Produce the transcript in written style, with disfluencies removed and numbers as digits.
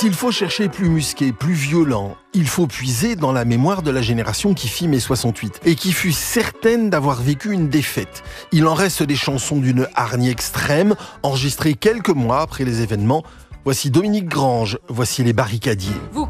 S'il faut chercher plus musqué, plus violent, il faut puiser dans la mémoire de la génération qui fit mai 68 et qui fut certaine d'avoir vécu une défaite. Il en reste des chansons d'une hargne extrême, enregistrées quelques mois après les événements. Voici Dominique Grange, voici Les Barricadiers. Vous